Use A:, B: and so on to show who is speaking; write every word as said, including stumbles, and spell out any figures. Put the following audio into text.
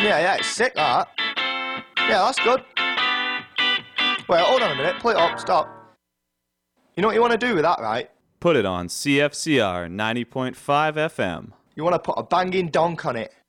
A: Yeah, yeah, it's sick, that. Yeah, that's good. Wait, hold on a minute. Play it up. Stop. You know what you want to do with that, right?
B: Put it on C F C R ninety point five F M.
A: You want to put a banging donk on it.